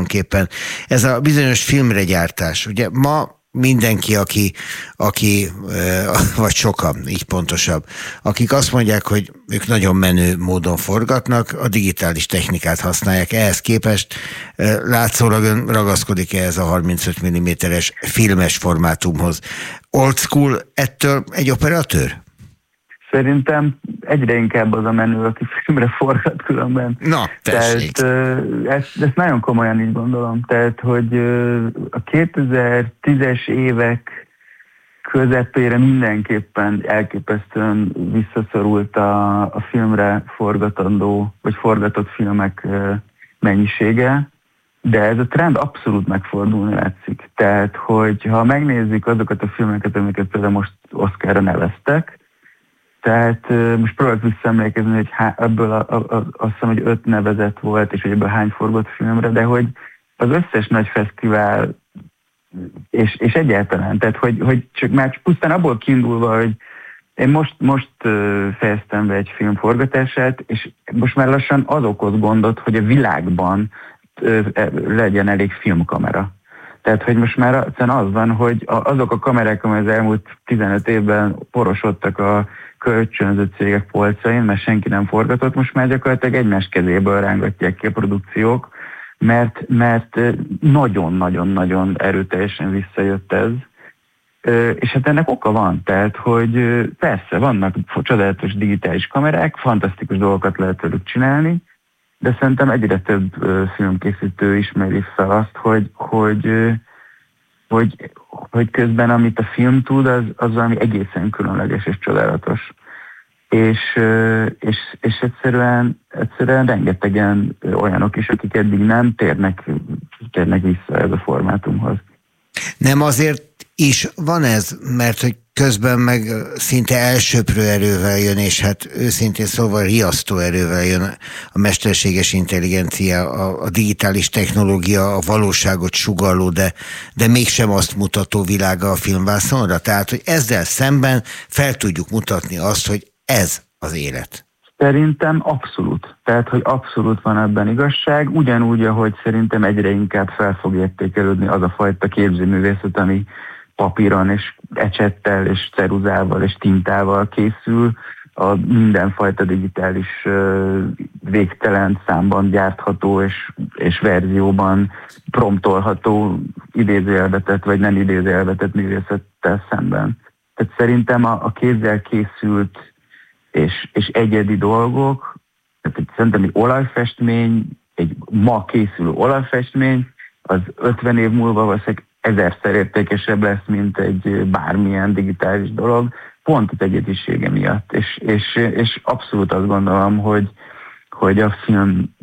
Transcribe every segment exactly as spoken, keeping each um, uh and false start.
tulajdonképpen. Ez a bizonyos filmre gyártás. Ugye ma mindenki, aki, aki, vagy sokan, így pontosabb, akik azt mondják, hogy ők nagyon menő módon forgatnak, a digitális technikát használják. Ehhez képest látszólag ön ragaszkodik ehhez a harmincöt milliméteres filmes formátumhoz. Old school ettől egy operatőr? Szerintem egyre inkább az a menő, aki filmre forgat különben. Na, tessék. Tehát ezt, ezt nagyon komolyan így gondolom. Tehát, hogy a kétezer-tízes évek közepére mindenképpen elképesztően visszaszorult a, a filmre forgatandó, vagy forgatott filmek mennyisége, de ez a trend abszolút megfordulni látszik. Tehát, hogy ha megnézzük azokat a filmeket, amiket például most Oscarra neveztek, tehát most próbálok visszaemlékezni, hogy há, ebből a, a, a, azt hiszem, hogy öt nevezet volt, és hogy ebből hány forgott filmre, de hogy az összes nagy fesztivál, és, és egyáltalán, tehát hogy, hogy csak már pusztán abból kiindulva, hogy én most, most fejeztem be egy film forgatását, és most már lassan az okoz gondot, hogy a világban legyen elég filmkamera. Tehát, hogy most már az van, hogy azok a kamerák, amely az elmúlt tizenöt évben porosodtak a kölcsönző cégek polcain, mert senki nem forgatott, most már gyakorlatilag egymás kezéből rángatják ki a produkciók, mert, mert nagyon-nagyon-nagyon erőteljesen visszajött ez. És hát ennek oka van, tehát, hogy persze vannak csodálatos digitális kamerák, fantasztikus dolgokat lehet velük csinálni, de szerintem egyre több filmkészítő ismeri fel azt, hogy, hogy, hogy, hogy közben amit a film tud, az, az valami egészen különleges és csodálatos. És, és, és egyszerűen, egyszerűen rengetegen olyanok is, akik eddig nem térnek, térnek vissza ez a formátumhoz. Nem azért is van ez, mert hogy közben meg szinte elsöprő erővel jön, és hát őszintén szóval riasztó erővel jön a mesterséges intelligencia, a, a digitális technológia, a valóságot sugalló, de, de mégsem azt mutató világa a filmvászonra. Tehát, hogy ezzel szemben fel tudjuk mutatni azt, hogy ez az élet. Szerintem abszolút. Tehát, hogy abszolút van ebben igazság, ugyanúgy, ahogy szerintem egyre inkább fel fog értékelődni az a fajta képzőművészet, ami papíron és ecsettel és ceruzával és tintával készül, a mindenfajta digitális végtelen számban gyártható és, és verzióban promptolható idézőjelvetett vagy nem idézőjelvetett művészettel szemben. Tehát szerintem a, a kézzel készült és, és egyedi dolgok, tehát szerintem egy olajfestmény, egy ma készülő olajfestmény, az ötven év múlva valószínűleg ezerszer értékesebb lesz, mint egy bármilyen digitális dolog, pont az egyedisége miatt. És, és, és abszolút azt gondolom, hogy, hogy a film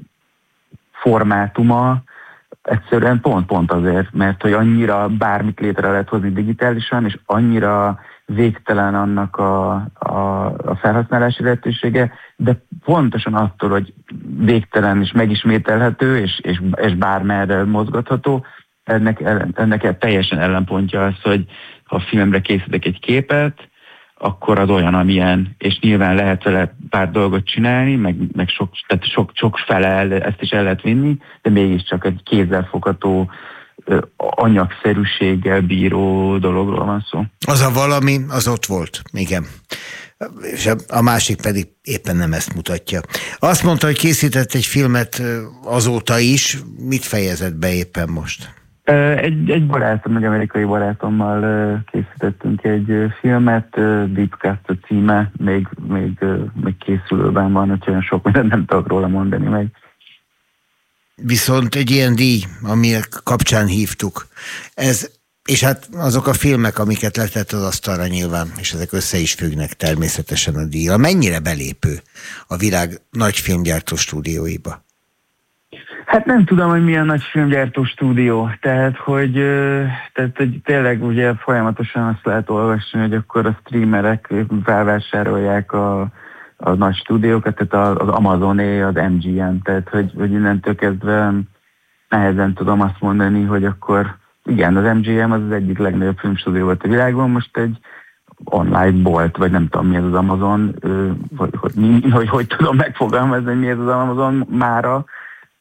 formátuma egyszerűen pont-pont azért, mert hogy annyira bármit létre lehet hozni digitálisan, és annyira végtelen annak a, a, a felhasználási lehetősége, de pontosan attól, hogy végtelen és megismételhető, és, és, és bármerre mozgatható, ennek, ennek teljesen ellenpontja az, hogy ha a filmre készítek egy képet, akkor az olyan, amilyen, és nyilván lehet vele pár dolgot csinálni, meg, meg sok, tehát sok, sok fele ezt is el lehet vinni, de mégiscsak egy kézzelfogható anyagszerűséggel bíró dologról van szó. Az a valami, az ott volt, igen. És a másik pedig éppen nem ezt mutatja. Azt mondta, hogy készített egy filmet azóta is. Mit fejezett be éppen most? Egy, egy barátom, egy amerikai barátommal készítettünk egy filmet, Deepcast a címe, még, még, még készülőben van, úgyhogy olyan sok mindent nem tudok róla mondani meg. Viszont egy ilyen díj, ami kapcsán hívtuk, ez, és hát azok a filmek, amiket letett az asztalra nyilván, és ezek össze is függnek természetesen a díjjal. Mennyire belépő a világ nagy filmgyártó stúdióiba? Hát nem tudom, hogy milyen nagy filmgyártó stúdió, tehát hogy, tehát, hogy tényleg ugye folyamatosan azt lehet olvasni, hogy akkor a streamerek felvásárolják a, a nagy stúdiókat, tehát az Amazoné, az em gé em, tehát hogy, hogy innentől kezdve nehezen tudom azt mondani, hogy akkor igen, az em gé em az az egyik legnagyobb filmstúdió volt a világon, most egy online bolt, vagy nem tudom mi ez az Amazon, hogy hogy, hogy, hogy tudom megfogalmazni, hogy mi ez az Amazon mára,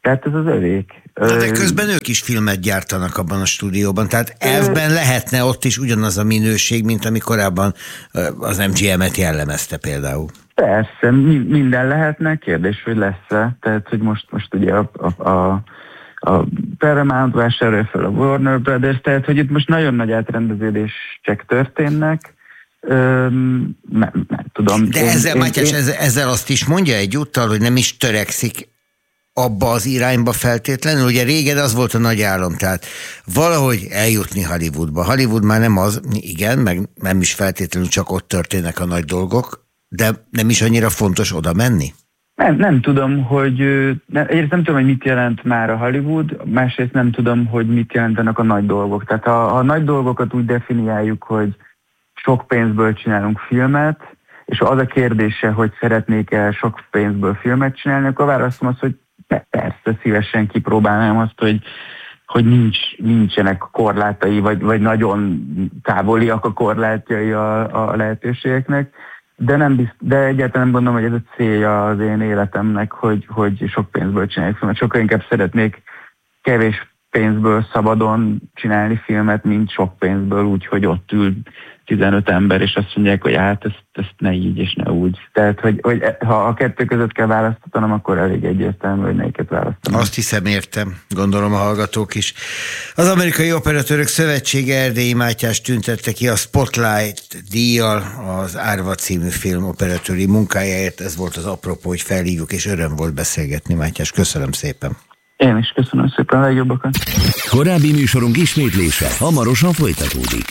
Tehát ez az övék. Na de közben ők is filmet gyártanak abban a stúdióban, tehát elvben lehetne ott is ugyanaz a minőség, mint ami korábban az em gé em-et jellemezte például. Persze, minden lehetne, kérdés, hogy lesz-e. Tehát, hogy most, most ugye a, a, a, a Paramount vásárolja fel a Warner Brothers, tehát, hogy itt most nagyon nagy átrendeződések történnek. Öm, nem, nem tudom. De én, ezzel, én, Mátyás, én... ezzel, ezzel azt is mondja egyúttal, hogy nem is törekszik abba az irányba feltétlenül. Ugye régen az volt a nagy álom, tehát valahogy eljutni Hollywoodba. Hollywood már nem az, igen, meg nem is feltétlenül csak ott történnek a nagy dolgok, de nem is annyira fontos oda menni? Nem, nem tudom, hogy nem, egyrészt nem tudom, hogy mit jelent már a Hollywood, másrészt nem tudom, hogy mit jelentenek a nagy dolgok. Tehát ha a nagy dolgokat úgy definiáljuk, hogy sok pénzből csinálunk filmet, és az a kérdése, hogy szeretnék-e sok pénzből filmet csinálni, akkor választom azt, hogy persze szívesen kipróbálnám azt, hogy, hogy nincs, nincsenek korlátai, vagy, vagy nagyon távoliak a korlátjai a, a lehetőségeknek, de, nem bizt, de egyáltalán nem gondolom, hogy ez a célja az én életemnek, hogy, hogy sok pénzből csináljuk filmet. Sokkal inkább szeretnék kevés pénzből szabadon csinálni filmet, mint sok pénzből úgy, hogy ott ül tizenöt ember, és azt mondják, hogy hát ezt, ezt ne így és ne úgy. Tehát, hogy, hogy ha a kettő között kell választanom, akkor elég egyértelmű, hogy melyiket választanom. Azt hiszem, értem, gondolom a hallgatók is. Az Amerikai Operatőrök Szövetsége Erdélyi Mátyás tüntette ki a Spotlight díjjal az Árva című film operatőri munkájáért. Ez volt az apropó, hogy felhívjuk, és öröm volt beszélgetni, Mátyás. Köszönöm szépen. Én is köszönöm szépen a legjobbakat. Korábbi műsorunk ismétlése hamarosan folytatódik.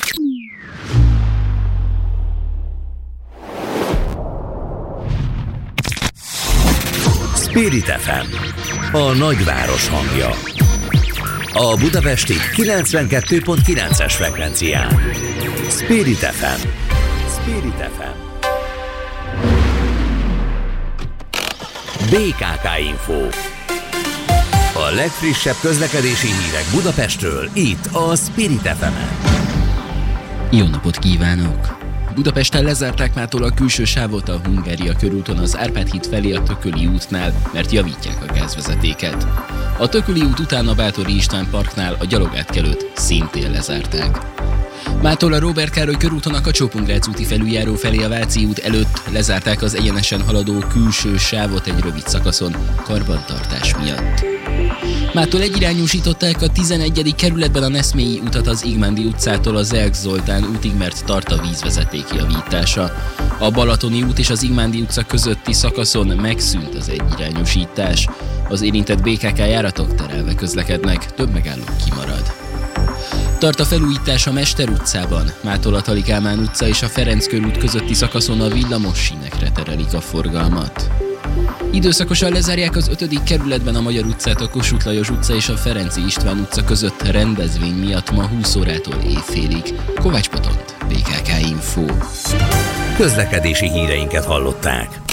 Spirit ef em, a nagyváros hangja. A budapesti kilencvenkettő pont kilences frekvencián. Spirit ef em. Spirit ef em. bé ká ká Info. A legfrissebb közlekedési hírek Budapestről, itt a Spirit ef emen. Jó napot kívánok! Budapesten lezárták mától a külső sávot a Hungária körúton az Árpád híd felé a Tököli útnál, mert javítják a gázvezetéket. A Tököli út után a Báthori István parknál a gyalogátkelőt szintén lezárták. Mától a Róbert Károly körúton a Kacsó-Pongrác úti felüljáró felé a Váci út előtt lezárták az egyenesen haladó külső sávot egy rövid szakaszon karbantartás miatt. Mától egyirányúsították a tizenegyedik kerületben a Neszmélyi utat az Igmándi utcától a Zelk Zoltán útig, mert tart a vízvezeték javítása. A Balatoni út és az Igmándi utca közötti szakaszon megszűnt az egyirányúsítás. Az érintett bé ká ká járatok terelve közlekednek, több megálló kimarad. Tart a felújítás a Mester utcában, mától a Tali Kálmán utca és a Ferenc körút közötti szakaszon a villamos sínekre terelik a forgalmat. Időszakosan lezárják az ötödik kerületben a Magyar utcát, a Kossuth Lajos utca és a Ferenczy István utca között rendezvény miatt ma húsz órától éjfélig. Kovács Botont, bé ká ká Info. Közlekedési híreinket hallották.